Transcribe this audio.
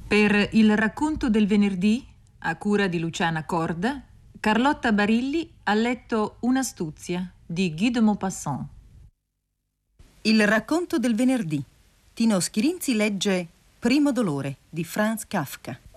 Per il racconto del venerdì, a cura di Luciana Corda, Carlotta Barilli ha letto Un'astuzia di Guy de Maupassant. Il racconto del venerdì. Tino Schirinzi legge Primo dolore di Franz Kafka.